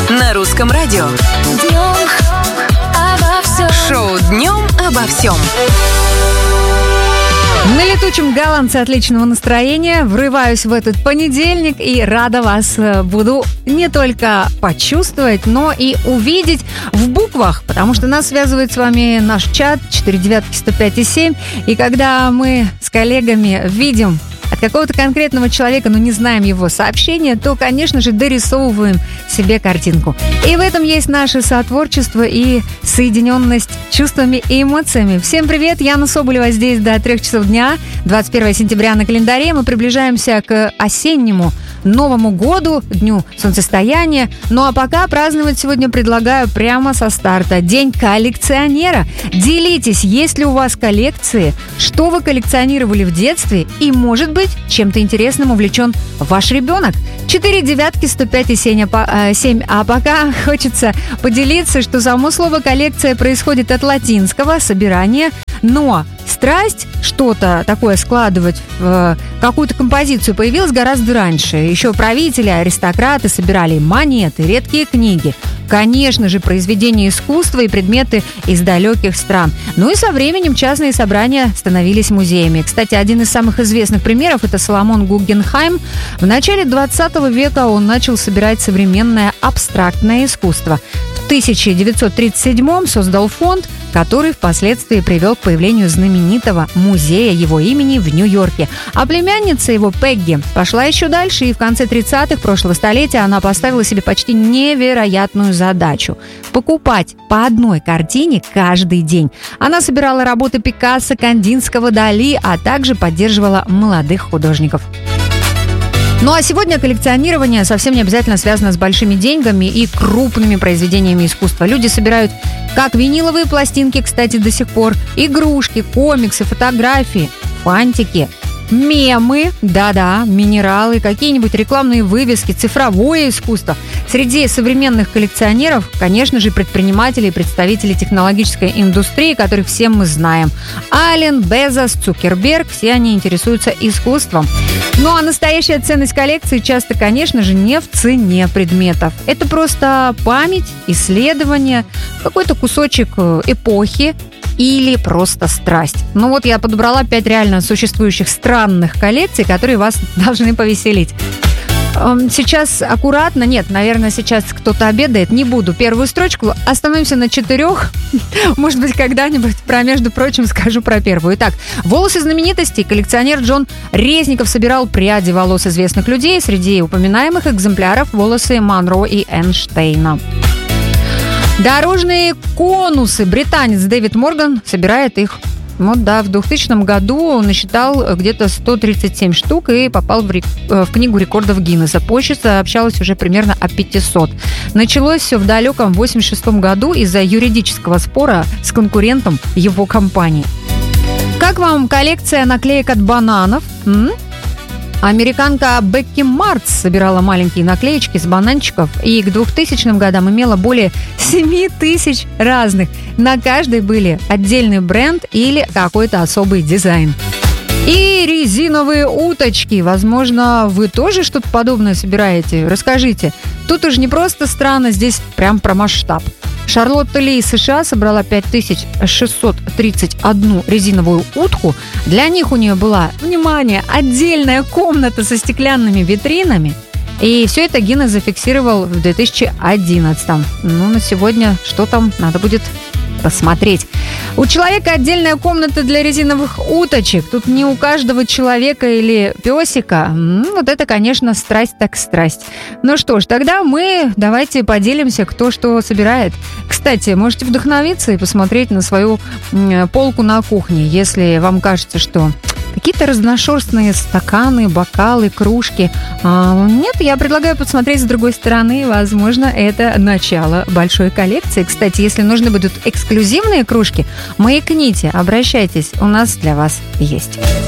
На русском радио. Днем обо всем. Шоу «Днем обо всем». На летучем голландце отличного настроения. Врываюсь в этот понедельник и рада вас буду не только почувствовать, но и увидеть в буквах, потому что нас связывает с вами наш чат 495,7. И когда мы с коллегами видим от какого-то конкретного человека, но не знаем его сообщения, то, конечно же, дорисовываем себе картинку. И в этом есть наше сотворчество и соединенность чувствами и эмоциями. Всем привет, Яна Соболева здесь до 3 часов дня, 21 сентября на календаре. Мы приближаемся к осеннему Новому году, Дню солнцестояния. Ну а пока праздновать сегодня предлагаю прямо со старта. День коллекционера. Делитесь, есть ли у вас коллекции, что вы коллекционировали в детстве и, может быть, чем-то интересным увлечен ваш ребенок. 4 девятки 105,7. А пока хочется поделиться, что само слово «коллекция» происходит от латинского «собирание», но страсть что-то такое складывать в какую-то композицию появилась гораздо раньше. Еще правители, аристократы собирали монеты, редкие книги, конечно же, произведения искусства и предметы из далеких стран. Ну и со временем частные собрания становились музеями. Кстати, один из самых известных примеров – это Соломон Гуггенхайм. В начале 20 века он начал собирать современное абстрактное искусство. В 1937-м создал фонд, который впоследствии привел к появлению знаменитого музея его имени в Нью-Йорке. А племянница его, Пегги, пошла еще дальше, и в конце 30-х прошлого столетия она поставила себе почти невероятную задачу – покупать по одной картине каждый день. Она собирала работы Пикассо, Кандинского, Дали, а также поддерживала молодых художников. Ну а сегодня коллекционирование совсем не обязательно связано с большими деньгами и крупными произведениями искусства. Люди собирают как виниловые пластинки, кстати, до сих пор, игрушки, комиксы, фотографии, фантики, мемы, да-да, минералы, какие-нибудь рекламные вывески, цифровое искусство. Среди современных коллекционеров, конечно же, предприниматели и представители технологической индустрии, которых все мы знаем. Аллен, Безос, Цукерберг, все они интересуются искусством. Ну а настоящая ценность коллекции часто, конечно же, не в цене предметов. Это просто память, исследование, какой-то кусочек эпохи или просто страсть. Ну вот я подобрала 5 реально существующих странных коллекций, которые вас должны повеселить. Сейчас аккуратно, нет, наверное, сейчас кто-то обедает, не буду первую строчку, остановимся на 4, может быть, когда-нибудь между прочим, скажу про первую. Итак, волосы знаменитостей. Коллекционер Джон Резников собирал пряди волос известных людей, среди упоминаемых экземпляров волосы Монро и Эйнштейна. Дорожные конусы. Британец Дэвид Морган собирает их. Вот да, в 2000 году он насчитал где-то 137 штук и попал в книгу рекордов Гиннесса. Позже сообщалось уже примерно о 500. Началось все в далеком 86 году из-за юридического спора с конкурентом его компании. Как вам коллекция наклеек от бананов? Американка Бекки Мартс собирала маленькие наклеечки с бананчиков и к 2000 годам имела более 7000 разных. На каждой были отдельный бренд или какой-то особый дизайн. И резиновые уточки. Возможно, вы тоже что-то подобное собираете? Расскажите. Тут уже не просто странно, здесь прям про масштаб. Шарлотта Ли из США собрала 5631 резиновую утку. Для них у нее была, внимание, отдельная комната со стеклянными витринами. И все это Гиннес зафиксировал в 2011. Ну, на сегодня что там, надо будет посмотреть. У человека отдельная комната для резиновых уточек. Тут не у каждого человека или песика. Вот это, конечно, страсть так страсть. Ну что ж, тогда мы давайте поделимся, кто что собирает. Кстати, можете вдохновиться и посмотреть на свою полку на кухне, если вам кажется, что какие-то разношерстные стаканы, бокалы, кружки. Нет, я предлагаю посмотреть с другой стороны. Возможно, это начало большой коллекции. Кстати, если нужны будут эксклюзивные кружки, маякните, обращайтесь, у нас для вас есть.